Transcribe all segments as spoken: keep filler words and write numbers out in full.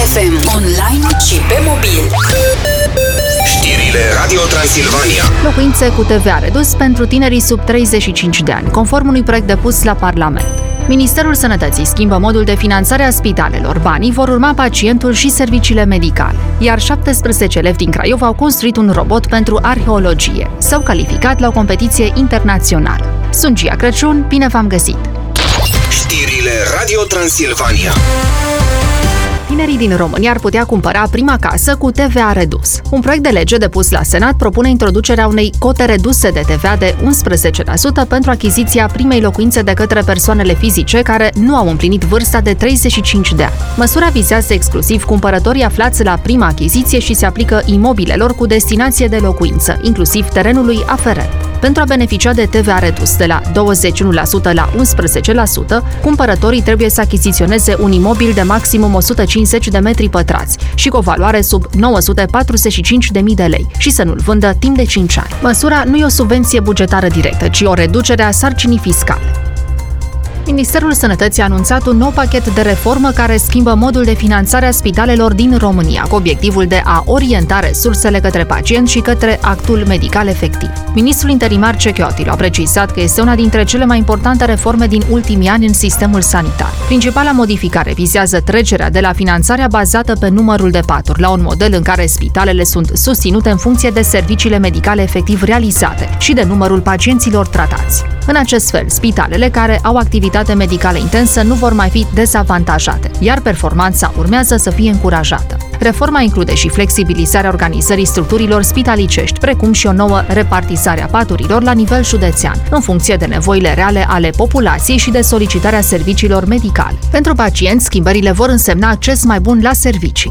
F M, online și pe mobil. Știrile Radio Transilvania. Locuințe cu T V A redus pentru tinerii sub treizeci și cinci de ani, conform unui proiect depus la Parlament. Ministerul Sănătății schimbă modul de finanțare a spitalelor. Banii vor urma pacientul și serviciile medicale. Iar șaptesprezece elevi din Craiova au construit un robot pentru arheologie. S-au calificat la o competiție internațională. Sunt Gia Crăciun, bine v-am găsit! Știrile Radio Transilvania. Tinerii din România ar putea cumpăra prima casă cu T V A redus. Un proiect de lege depus la Senat propune introducerea unei cote reduse de T V A de unsprezece la sută pentru achiziția primei locuințe de către persoanele fizice care nu au împlinit vârsta de treizeci și cinci de ani. Măsura vizează exclusiv cumpărătorii aflați la prima achiziție și se aplică imobilelor cu destinație de locuință, inclusiv terenului aferent. Pentru a beneficia de T V A redus de la douăzeci și unu la sută la unsprezece la sută, cumpărătorii trebuie să achiziționeze un imobil de maximum o sută cincizeci de metri pătrați și cu o valoare sub nouă sute patruzeci și cinci de mii de lei și să nu-l vândă timp de cinci ani. Măsura nu e o subvenție bugetară directă, ci o reducere a sarcinii fiscale. Ministerul Sănătății a anunțat un nou pachet de reformă care schimbă modul de finanțare a spitalelor din România, cu obiectivul de a orienta resursele către pacient și către actul medical efectiv. Ministrul interimar Cechiotilu a precizat că este una dintre cele mai importante reforme din ultimii ani în sistemul sanitar. Principala modificare vizează trecerea de la finanțarea bazată pe numărul de paturi la un model în care spitalele sunt susținute în funcție de serviciile medicale efectiv realizate și de numărul pacienților tratați. În acest fel, spitalele care au activitate medicală intensă nu vor mai fi dezavantajate, iar performanța urmează să fie încurajată. Reforma include și flexibilizarea organizării structurilor spitalicești, precum și o nouă repartizare a paturilor la nivel județean, în funcție de nevoile reale ale populației și de solicitarea serviciilor medicale. Pentru pacienți, schimbările vor însemna acces mai bun la servicii.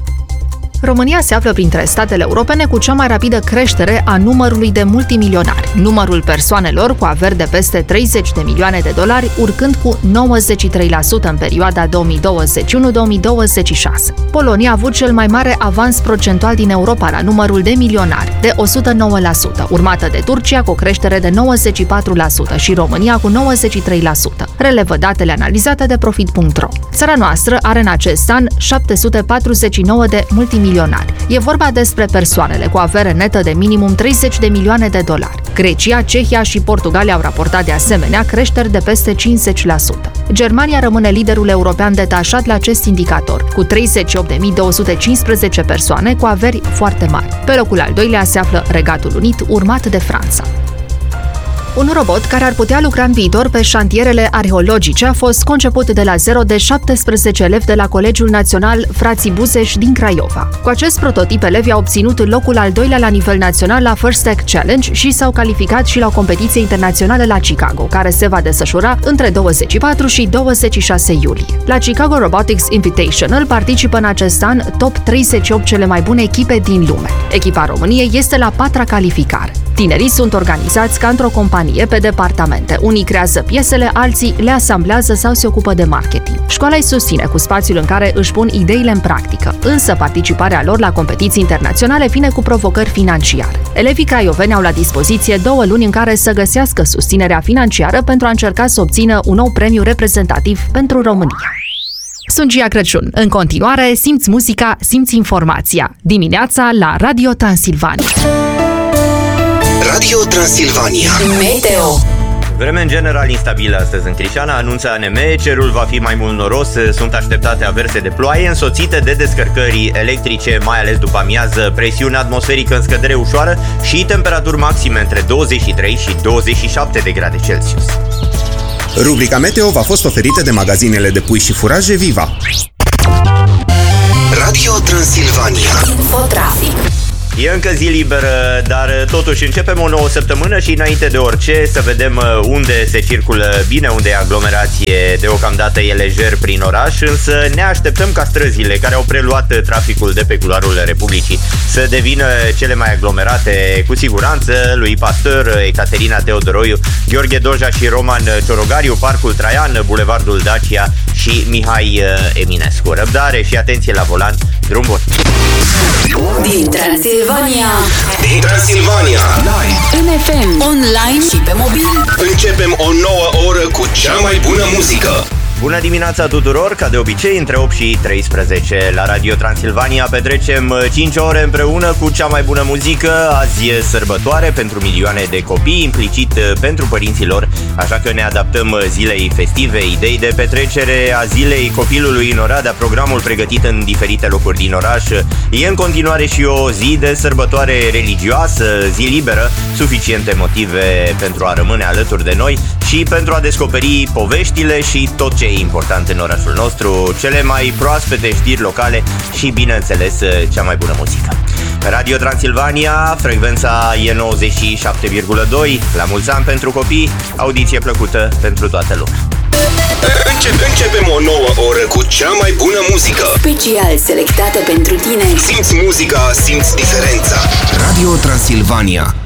România se află printre statele europene cu cea mai rapidă creștere a numărului de multimilionari, numărul persoanelor cu averi de peste treizeci de milioane de dolari urcând cu nouăzeci și trei la sută în perioada două mii douăzeci și unu - două mii douăzeci și șase. Polonia a avut cel mai mare avans procentual din Europa la numărul de milionari, de o sută nouă la sută, urmată de Turcia cu o creștere de nouăzeci și patru la sută și România cu nouăzeci și trei la sută, relevă datele analizate de Profit punct ro. Țara noastră are în acest an șapte sute patruzeci și nouă de multimilionari. E vorba despre persoanele cu avere netă de minimum treizeci de milioane de dolari. Grecia, Cehia și Portugalia au raportat de asemenea creșteri de peste cincizeci la sută. Germania rămâne liderul european detașat la acest indicator, cu treizeci și opt de mii două sute cincisprezece persoane cu averi foarte mari. Pe locul al doilea se află Regatul Unit, urmat de Franța. Un robot care ar putea lucra în viitor pe șantierele arheologice a fost conceput de la zero de șaptesprezece elevi de la Colegiul Național Frații Buzeș din Craiova. Cu acest prototip, elevii au obținut locul al doilea la nivel național la First Tech Challenge și s-au calificat și la o competiție internațională la Chicago, care se va desfășura între douăzeci și patru și douăzeci și șase iulie. La Chicago Robotics Invitational participă în acest an top treizeci și opt cele mai bune echipe din lume. Echipa României este la patra calificare. Tinerii sunt organizați ca într-o companie pe departamente. Unii creează piesele, alții le asamblează sau se ocupă de marketing. Școala îi susține cu spațiul în care își pun ideile în practică, însă participarea lor la competiții internaționale vine cu provocări financiare. Elevii craioveni au la dispoziție două luni în care să găsească susținerea financiară pentru a încerca să obțină un nou premiu reprezentativ pentru România. Sunt Gia Crăciun. În continuare, simți muzica, simți informația. Dimineața la Radio Transilvania. Radio Transilvania. Meteo. Vreme în general instabilă astăzi în Crișana, anunță A N M, cerul va fi mai mult noros, sunt așteptate averse de ploaie însoțite de descărcări electrice, mai ales după amiază, presiune atmosferică în scădere ușoară și temperaturi maxime între douăzeci și trei și douăzeci și șapte de grade Celsius. Rubrica Meteo v-a fost oferită de magazinele de pui și furaje Viva. Radio Transilvania. Infotrafic. E încă zi liberă, dar totuși începem o nouă săptămână și înainte de orice să vedem unde se circulă bine, unde e aglomerație. Deocamdată e lejer prin oraș, însă ne așteptăm ca străzile care au preluat traficul de pe culoarul Republicii să devină cele mai aglomerate, cu siguranță. Lui Pastor, Ecaterina Teodoroiu, Gheorghe Doja și Roman Ciorogariu, Parcul Traian, Bulevardul Dacia și Mihai Eminescu. Răbdare și atenție la volan, drum bun! Din Transilvania. Din Transilvania. În F M, online și pe mobil. Începem o nouă oră cu cea mai bună muzică. Bună dimineața tuturor, ca de obicei între opt și treisprezece la Radio Transilvania petrecem cinci ore împreună cu cea mai bună muzică. Azi e sărbătoare pentru milioane de copii, implicit pentru părinții lor, așa că ne adaptăm zilei festive, idei de petrecere a zilei copilului în Oradea, programul pregătit în diferite locuri din oraș. E în continuare și o zi de sărbătoare religioasă, zi liberă, suficiente motive pentru a rămâne alături de noi și pentru a descoperi poveștile și tot ce e important în orașul nostru, cele mai proaspete știri locale și, bineînțeles, cea mai bună muzică. Radio Transilvania, frecvența e nouăzeci și șapte virgulă doi, la mulți ani pentru copii, audiție plăcută pentru toată lumea. Începe, începem o nouă oră cu cea mai bună muzică. Special selectată pentru tine. Simți muzica, simți diferența. Radio Transilvania.